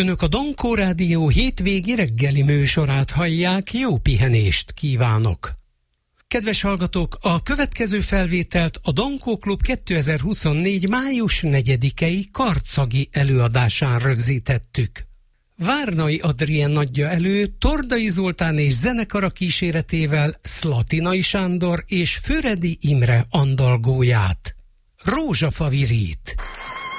Önök a Dankó Rádió hétvégi reggeli műsorát hallják, jó pihenést kívánok! Kedves hallgatók, a következő felvételt a Dankó Klub 2024. május 4-i karcagi előadásán rögzítettük. Várnai Adrien adja elő Tordai Zoltán és zenekara kíséretével Szlatinai Sándor és Füredi Imre andalgóját. Rózsafa virít.